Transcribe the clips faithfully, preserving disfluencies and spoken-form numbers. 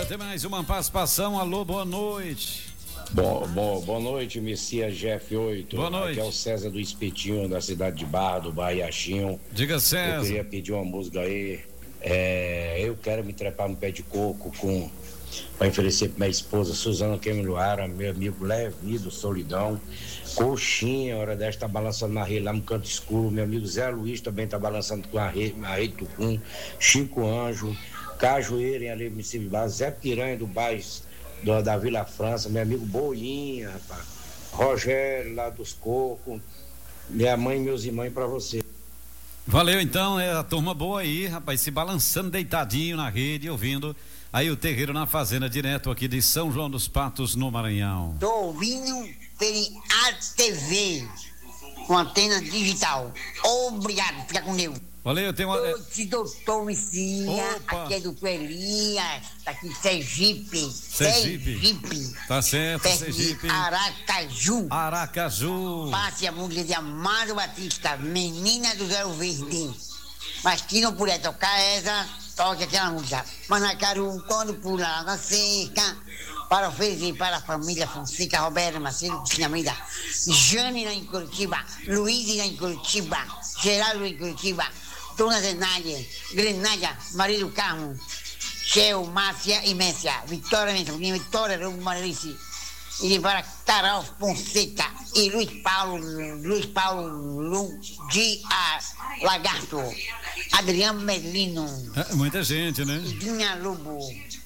Tem mais uma participação. Alô, boa noite. Bom, bom, boa noite, Messias Jeff oito. Boa noite. Aqui é o César do Espetinho, da cidade de Barra, do Baiaxinho. Diga, César. Eu queria pedir uma música aí. É, eu quero me trepar no pé de coco com para oferecer para minha esposa Suzana Quemiluara, meu amigo Levi do Solidão. Coxinha, hora desta tá balançando na rede lá no canto escuro. Meu amigo Zé Luiz também tá balançando com a rede, a rede Tucum. Chico Anjo, Cajueiro em Alemicível, Zé Piranha do bairro do, da Vila França, meu amigo Boinha, rapaz. Rogério lá dos Cocos, minha mãe e meus irmãos para você. Valeu, então, é a turma boa aí, rapaz, se balançando deitadinho na rede, ouvindo aí o Terreiro na Fazenda, direto aqui de São João dos Patos, no Maranhão. Tô ouvindo pela A T V, com antena digital. Obrigado, fica com Deus. Valeu, eu tenho uma... Oi, doutor Messias, aqui é doutor Elias, tá aqui em Sergipe. Sergipe. Sergipe. Tá certo, perto Sergipe. de Aracaju. Aracaju. Passe a música de Amado Batista, Menina do Zero Verde. Mas quem não puder tocar essa, toque aquela música. Manacaru, quando pula na seca. Para oferecer para a família Fonseca, Roberto Macedo, Cristina Almeida, Jane lá em Curitiba, Luiz lá em Curitiba, Geraldo em Curitiba, Dona Zenália, Grenália, Maria do Carmo, Cheo, Márcia e Messia, Vitória Messia, Vitória Rumo Marelice, e para Carol Fonseca e Luiz Paulo, Luiz Paulo Ludi Lagarto, Adriano Merlino. É, muita gente, né? Dinha Lobo.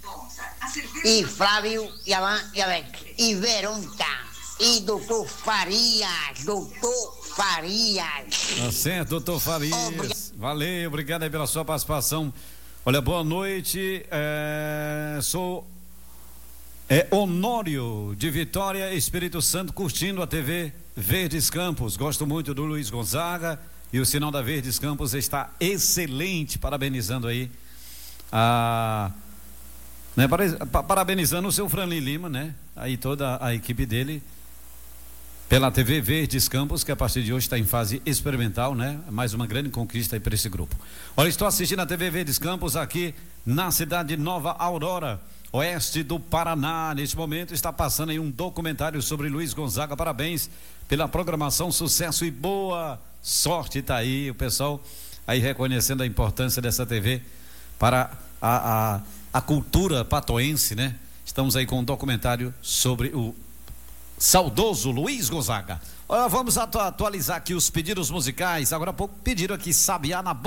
E Flávio, e Alain, e Alex, e Verônica, e doutor Farias, doutor Farias. Tá certo, doutor Farias. Obrigado. Valeu, obrigado aí pela sua participação. Olha, boa noite, é, sou é, Honório de Vitória, Espírito Santo, curtindo a T V Verdes Campos. Gosto muito do Luiz Gonzaga e o sinal da Verdes Campos está excelente, parabenizando aí a... Né, parabenizando o seu Franlin Lima, né? Aí toda a equipe dele pela T V Verdes Campos, que a partir de hoje está em fase experimental, né? Mais uma grande conquista aí para esse grupo. Olha, estou assistindo a T V Verdes Campos aqui na cidade de Nova Aurora, oeste do Paraná. Neste momento está passando aí um documentário sobre Luiz Gonzaga. Parabéns pela programação, sucesso e boa sorte. Tá aí o pessoal aí reconhecendo a importância dessa T V para a, a a cultura patoense, né? Estamos aí com um documentário sobre o saudoso Luiz Gonzaga. Olha, vamos atu- atualizar aqui os pedidos musicais. Agora há pouco pediram aqui Sabiá na